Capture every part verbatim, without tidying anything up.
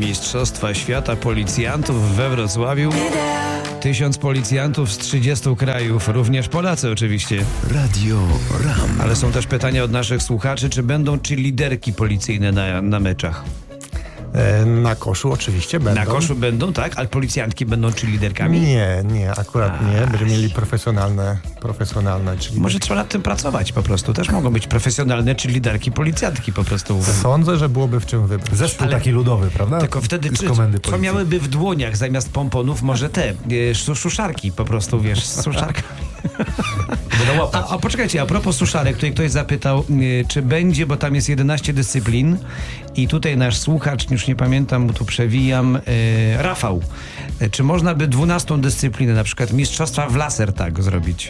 Mistrzostwa Świata Policjantów we Wrocławiu. Tysiąc policjantów z trzydziestu krajów, również Polacy oczywiście. Radio RAM. Ale są też pytania od naszych słuchaczy, czy będą czy liderki policyjne na, na meczach? Na koszu oczywiście będą. Na koszu będą, tak? Ale policjantki będą czy liderkami? Nie, nie, akurat A, nie. Będziemy mieli profesjonalne, profesjonalne czyli Może trzeba nad tym pracować po prostu. Też mogą być profesjonalne czy liderki policjantki po prostu. Sądzę, że byłoby w czym wybrać. Zespół Ale taki ludowy, prawda? Tylko wtedy z czy, komendy co policji. miałyby w dłoniach zamiast pomponów? Może te e, suszarki po prostu, wiesz, suszarka. A, a poczekajcie, a propos suszarek, tutaj ktoś zapytał, y, czy będzie, bo tam jest jedenaście dyscyplin i tutaj nasz słuchacz, już nie pamiętam, bo tu przewijam, y, Rafał, y, czy można by dwunastą dyscyplinę, na przykład mistrzostwa w laser tak zrobić?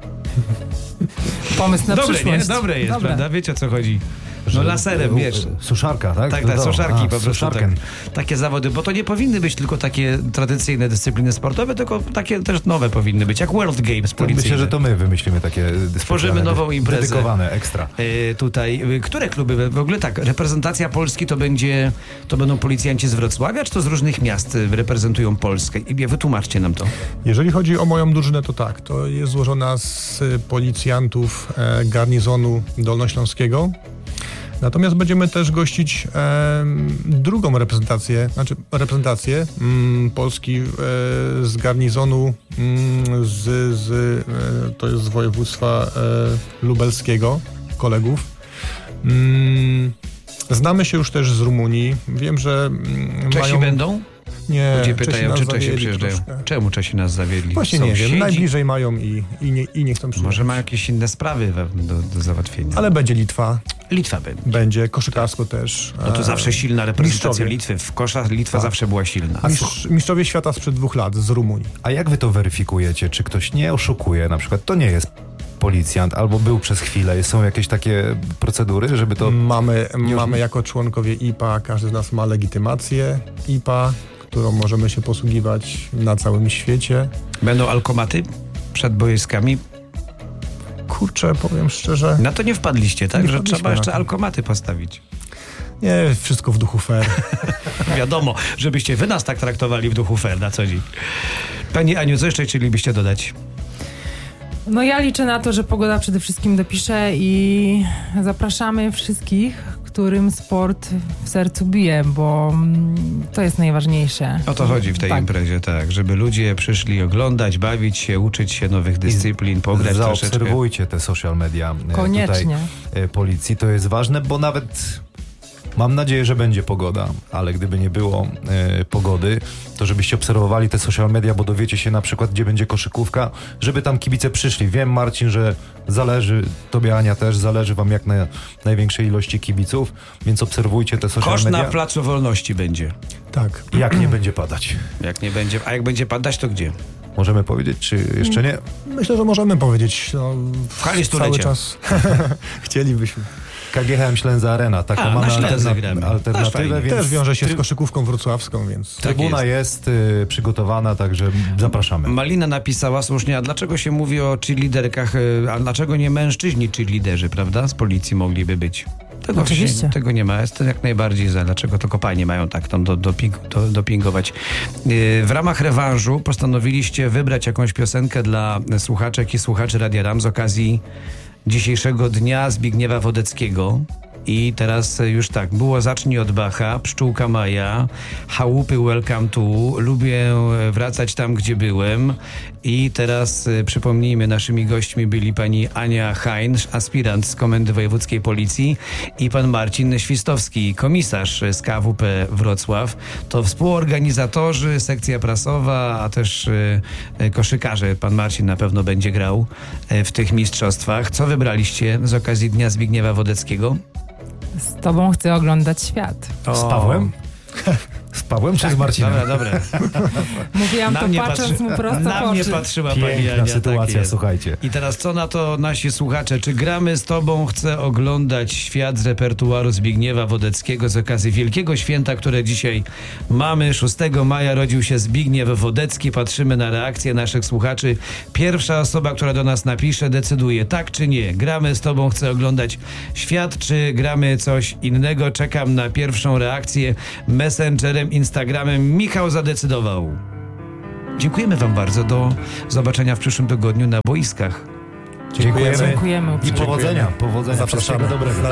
Pomysł na Dobre, przyszłość. nie? Dobre jest, Dobre. prawda? Wiecie, o co chodzi. No Że, laserem, u, wiesz. Suszarka, tak? Tak, tak, suszarki A, po prostu. Tak, suszarken. takie zawody, bo to nie powinny być tylko takie tradycyjne dyscypliny sportowe, tylko takie też nowe powinny być, jak World Games To policyjne. myślę, że to my wymyślimy takie Stworzymy nową imprezę. Dedykowane, ekstra. Yy, tutaj, yy, które kluby, w ogóle tak, reprezentacja Polski to będzie, to będą policjanci z Wrocławia, czy to z różnych miast yy, reprezentują Polskę? I wytłumaczcie nam to. Jeżeli chodzi o moją drużynę, to tak, to jest złożona z policjantów e, garnizonu dolnośląskiego. Natomiast będziemy też gościć e, drugą reprezentację, znaczy reprezentację mm, Polski e, z garnizonu mm, z, z e, to jest z województwa e, lubelskiego, kolegów. Mm, znamy się już też z Rumunii. Wiem, że mm, Czesi mają... będą? Nie, Ludzie pytają, czy Czesi zawiedli przyjeżdżają. troszkę. Czemu Czesi nas zawiedli? Właśnie nie wiem, Sąsiedzi? najbliżej mają i, i, nie, i nie chcą przyjechać. Może mają jakieś inne sprawy we- do, do załatwienia. Ale będzie Litwa, Litwa będzie. będzie koszykarsko też. No to e, zawsze silna reprezentacja mistrzowie. Litwy. W koszach Litwa Tak. zawsze była silna. A mistrz, mistrzowie świata sprzed dwóch lat z Rumunii. A jak wy to weryfikujecie? Czy ktoś nie oszukuje? Na przykład to nie jest policjant, albo był przez chwilę. Są jakieś takie procedury, żeby to... Mamy, Nie mamy już- jako członkowie I P A, każdy z nas ma legitymację I P A, którą możemy się posługiwać na całym świecie. Będą alkomaty przed boiskami? Kurczę, powiem szczerze, Na to nie wpadliście, tak? Nie Że wpadliśmy trzeba na jeszcze to. alkomaty postawić. nie, wszystko w duchu fair. Wiadomo, żebyście wy nas tak traktowali w duchu fair na co dzień. Pani Aniu, co jeszcze chcielibyście dodać? No ja liczę na to, że pogoda przede wszystkim dopisze i zapraszamy wszystkich, którym sport w sercu bije, bo mm, to jest najważniejsze. O to chodzi w tej Tak. imprezie, tak. Żeby ludzie przyszli oglądać, bawić się, uczyć się nowych dyscyplin, pograć troszeczkę. Zaobserwujcie te social media e, Koniecznie. tutaj e, policji. To jest ważne, bo nawet mam nadzieję, że będzie pogoda, ale gdyby nie było e, pogody, to żebyście obserwowali te social media, bo dowiecie się na przykład, gdzie będzie koszykówka, żeby tam kibice przyszli. Wiem, Marcin, że zależy, tobie Ania też, zależy wam jak na największej ilości kibiców, więc obserwujcie te social Kosz media. na Placu Wolności będzie. Tak. Jak nie będzie padać? Jak nie będzie, a jak będzie padać, to gdzie? Możemy powiedzieć, czy jeszcze nie? Myślę, że możemy powiedzieć. No, W hali cały stulecia. czas chcielibyśmy. K G H M Ślęza Arena, taką A, na mamy Ślęzy alterna- gramy. Też alternatywę, fajnie. więc Też wiąże się z tryb- koszykówką wrocławską, więc... trybuna Tak jest, y, przygotowana, także zapraszamy. Malina napisała słusznie, a dlaczego się mówi o cheerleaderkach, y, a dlaczego nie mężczyźni cheerleaderzy, prawda? Z policji mogliby być. Tego, Oczywiście. się- tego nie ma. Jestem jak najbardziej za. Dlaczego tylko panie mają tak tam do, doping, do, dopingować. Yy, w ramach rewanżu postanowiliście wybrać jakąś piosenkę dla słuchaczek i słuchaczy Radia RAM z okazji dzisiejszego dnia Zbigniewa Wodeckiego. I teraz już tak, było Zacznij od Bacha, Pszczółka Maja, Chałupy Welcome to, Lubię wracać tam, gdzie byłem. I teraz y, przypomnijmy, naszymi gośćmi byli pani Ania Heinz, aspirant z Komendy Wojewódzkiej Policji i pan Marcin Świstowski, komisarz z K W P Wrocław. To współorganizatorzy, sekcja prasowa, a też y, y, koszykarze. Pan Marcin na pewno będzie grał y, w tych mistrzostwach. Co wybraliście z okazji Dnia Zbigniewa Wodeckiego? Z tobą chcę oglądać świat. O, Z Pawłem? Z Pawłem czy z Marcinem? Dobra, dobra. Mówiłam Na to mnie patrząc patrzy- mu prosto Na w mnie oczy. patrzyła pani Piękna Ania. sytuacja, tak jest. słuchajcie. I teraz co na to nasi słuchacze? Czy gramy z tobą? Chcę oglądać świat z repertuaru Zbigniewa Wodeckiego z okazji Wielkiego Święta, które dzisiaj mamy. szóstego maja rodził się Zbigniew Wodecki. Patrzymy na reakcję naszych słuchaczy. Pierwsza osoba, która do nas napisze, decyduje tak czy nie. Gramy z tobą, chcę oglądać świat, czy gramy coś innego? Czekam na pierwszą reakcję messengerem Instagramem. Michał zadecydował. Dziękujemy wam bardzo. Do zobaczenia w przyszłym tygodniu na boiskach. Dziękujemy. Dziękujemy I uprzejmie. powodzenia. Powodzenia. Zapraszamy. Wszystkiego dobrego.